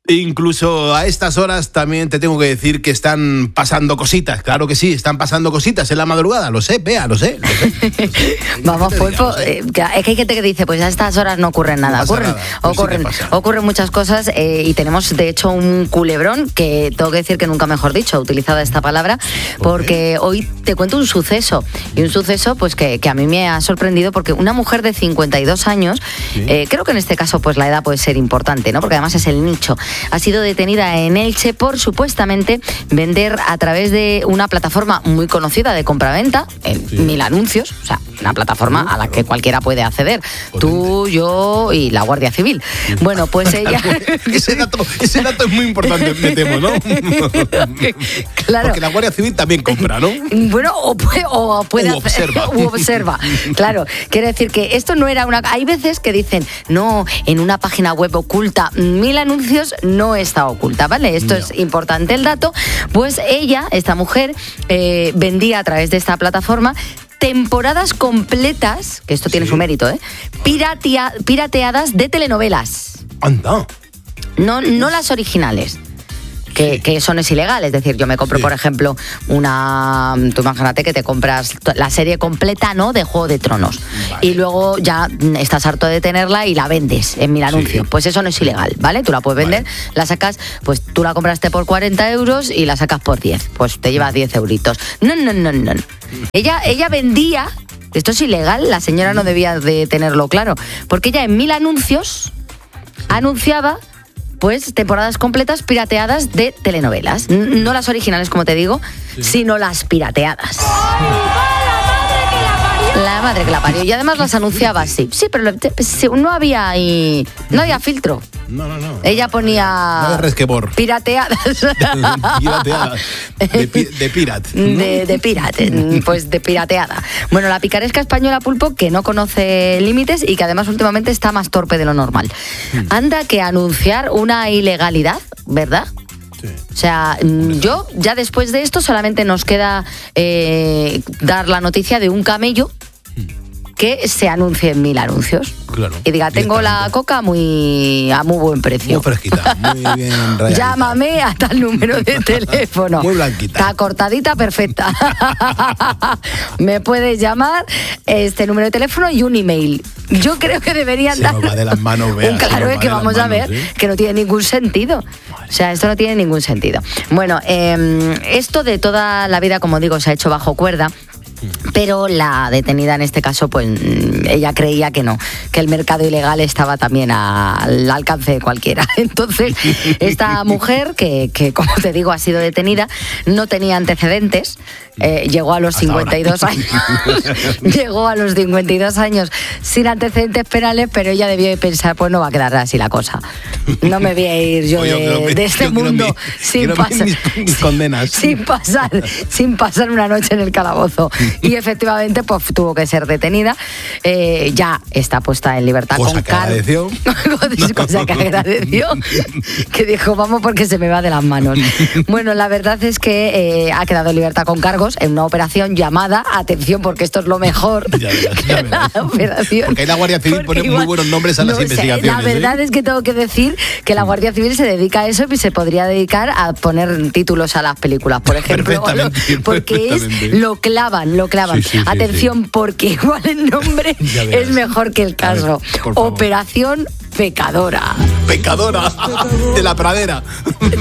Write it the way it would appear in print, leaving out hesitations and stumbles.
Incluso a estas horas también te tengo que decir que están pasando cositas. Claro que sí, están pasando cositas en la madrugada. Lo sé, Bea, lo sé. Vamos, Pulpo, es que hay gente que dice, pues a estas horas no ocurren nada. Ocurren muchas cosas y tenemos, de hecho, un culebrón que tengo que decir que nunca mejor dicho, utilizada esta palabra, porque hoy te cuento un suceso. Y un suceso pues que a mí me ha sorprendido porque una mujer de 52 años, creo que en este caso pues la edad puede ser importante, ¿no? Porque además es el nicho. Ha sido detenida en Elche por supuestamente vender a través de una plataforma muy conocida de compraventa, Mil Anuncios, o sea, una plataforma a la que cualquiera puede acceder. Tú, yo y la Guardia Civil. Bueno, pues ella... ese dato es muy importante, me temo, ¿no? Claro. Porque la Guardia Civil también compra, ¿no? Bueno, o puede hacer... observa. Claro, quiere decir que esto no era una... Hay veces que dicen, no, en una página web oculta, Mil Anuncios no está oculta, ¿vale? Esto es importante el dato. Pues ella, esta mujer, vendía a través de esta plataforma temporadas completas, que esto tiene su mérito, pirateadas de telenovelas. Anda. No las originales. Que eso no es ilegal, es decir, yo me compro, por ejemplo, tú imagínate que te compras la serie completa, ¿no?, de Juego de Tronos, y luego ya estás harto de tenerla y la vendes en Mil Anuncios, pues eso no es ilegal, ¿vale? Tú la puedes vender, la sacas, pues tú la compraste por 40 euros y la sacas por 10, pues te llevas 10 euritos. No. Ella vendía, esto es ilegal, la señora no debía de tenerlo claro, porque ella en Mil Anuncios anunciaba pues temporadas completas pirateadas de telenovelas. No las originales, como te digo, sino las pirateadas. La madre que la parió. Y además las anunciaba así. Sí, pero no había filtro. No. Ella ponía... No de resquebor. Pirateadas. Pirateadas. De pirate. De pirate. Pues de pirateada. Bueno, la picaresca española, Pulpo, que no conoce límites y que además últimamente está más torpe de lo normal. Anda que anunciar una ilegalidad, ¿verdad? Sí. O sea, yo ya después de esto solamente nos queda dar la noticia de un camello que se anuncie en Mil Anuncios. Claro. Y diga, tengo la coca a muy buen precio. Muy fresquita, muy bien rayadita. Llámame a tal número de teléfono. Muy blanquita. Está cortadita, perfecta. Me puedes llamar, este número de teléfono y un email. Yo creo que deberían dar... Se nos va de las manos, Bea. Claro, es que vamos a ver, que no tiene ningún sentido. O sea, esto no tiene ningún sentido. Bueno, esto de toda la vida, como digo, se ha hecho bajo cuerda. Pero la detenida en este caso, pues ella creía que no, que el mercado ilegal estaba también al alcance de cualquiera. Entonces, esta mujer, que como te digo, ha sido detenida, no tenía antecedentes, llegó a los 52 años. Llegó a los 52 años sin antecedentes penales, pero ella debió de pensar, pues no va a quedar así la cosa. No me voy a ir yo de este mundo sin pasar una noche en el calabozo. Y efectivamente, pues tuvo que ser detenida. Ya está puesta en libertad con cargos. Cosa que agradeció. Que dijo, vamos porque se me va de las manos. Bueno, la verdad es que ha quedado en libertad con cargos en una operación llamada, atención, porque esto es lo mejor. Ya verás. La operación. Porque ahí la Guardia Civil pone muy buenos nombres a las investigaciones. La verdad es que tengo que decir que la Guardia Civil se dedica a eso y se podría dedicar a poner títulos a las películas, por ejemplo. Porque lo clavan. Sí, atención, porque igual el nombre es mejor que el caso. Operación Pecadora. Pecadora de la pradera.